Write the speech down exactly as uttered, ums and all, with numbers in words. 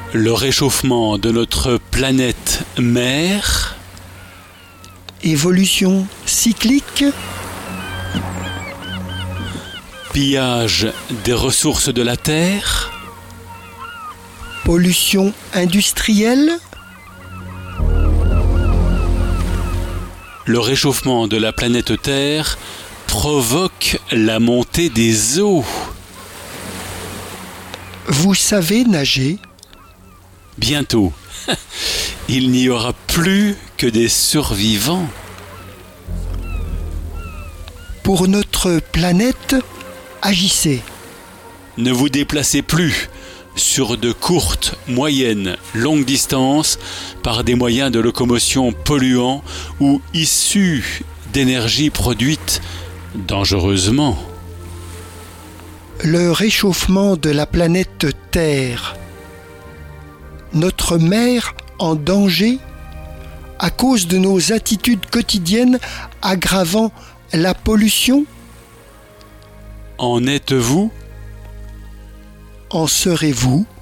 Le réchauffement de notre planète mère. Évolution cyclique. Pillage des ressources de la Terre. Pollution industrielle. Le réchauffement de la planète Terre provoque la montée des eaux. Vous savez nager? Bientôt, il n'y aura plus que des survivants. Pour notre planète, agissez. Ne vous déplacez plus sur de courtes, moyennes, longues distances par des moyens de locomotion polluants ou issus d'énergie produite dangereusement. Le réchauffement de la planète Terre. Notre mer en danger à cause de nos attitudes quotidiennes aggravant la pollution? En êtes-vous? En serez-vous?